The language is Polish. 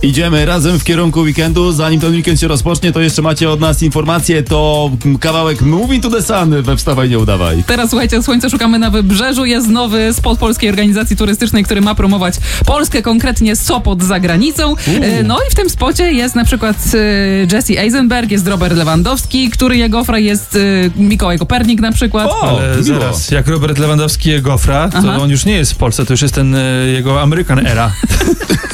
Idziemy razem w kierunku weekendu. Zanim ten weekend się rozpocznie, to jeszcze macie od nas informację. To kawałek Moving to the Sun we Wstawaj, nie udawaj. Teraz słuchajcie, słońce szukamy na Wybrzeżu. Jest nowy spot Polskiej Organizacji Turystycznej, który ma promować Polskę, konkretnie Sopot za granicą. No i w tym spocie jest na przykład Jesse Eisenberg, jest Robert Lewandowski, który je gofra, jest Mikołaj Kopernik na przykład. Ale zaraz, jak Robert Lewandowski je gofra, to on już nie jest w Polsce, to już jest ten jego American era.